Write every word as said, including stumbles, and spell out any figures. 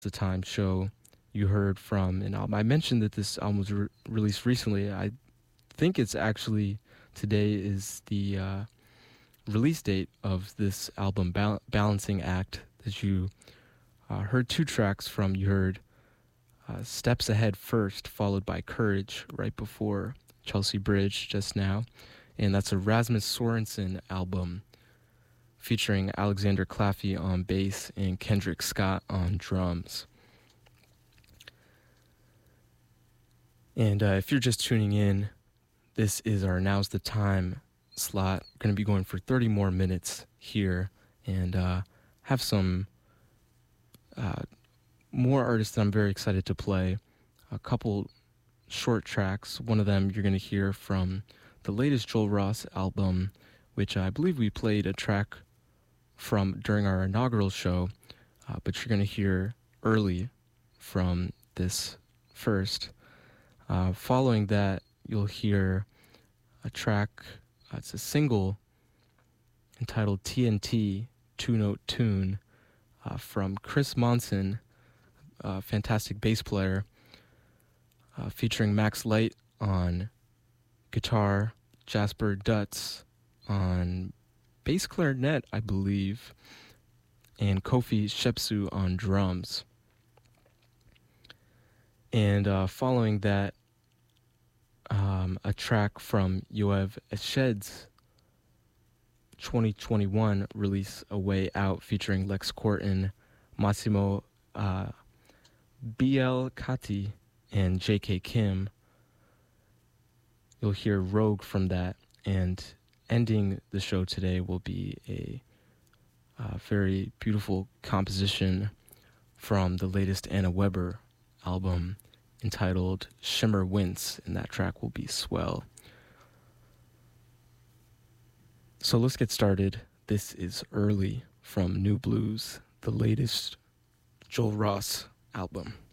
the Time show, you heard from an album. I mentioned that this album was re- released recently. I think it's actually today is the uh, release date of this album, Bal- Balancing Act, that you uh, heard two tracks from. You heard uh, Steps Ahead first, followed by Courage right before Chelsea Bridge just now. And that's a Rasmus Sorensen album featuring Alexander Claffey on bass and Kendrick Scott on drums. And uh, if you're just tuning in, this is our Now's the Time slot. We're going to be going for thirty more minutes here and uh, have some uh, more artists that I'm very excited to play. A couple short tracks. One of them you're going to hear from the latest Joel Ross album, which I believe we played a track from during our inaugural show, uh, but you're going to hear early from this first. Uh, following that, you'll hear a track, uh, it's a single entitled T N T, Two Note Tune, uh, from Chris Monson, a fantastic bass player, uh, featuring Max Light on guitar, Jasper Dutz on bass clarinet, I believe, and Kofi Shepsu on drums. And uh, following that, um, a track from Yoav Eshed's twenty twenty-one release, A Way Out, featuring Lex Corton, Massimo uh, B L Kati, and J K Kim. You'll hear Rogue from that, and ending the show today will be a uh, very beautiful composition from the latest Anna Weber album entitled Shimmer Wince, and that track will be Swell. So let's get started. This is Early from New Blues, the latest Joel Ross album.